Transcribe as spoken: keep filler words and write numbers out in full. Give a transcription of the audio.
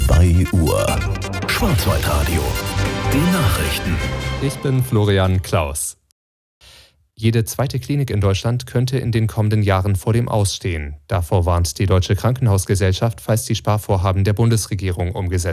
zwei Uhr. Schwarzwaldradio. Die Nachrichten. Ich bin Florian Klaus. Jede zweite Klinik in Deutschland könnte in den kommenden Jahren vor dem Aus stehen. Davor warnt die Deutsche Krankenhausgesellschaft, falls die Sparvorhaben der Bundesregierung umgesetzt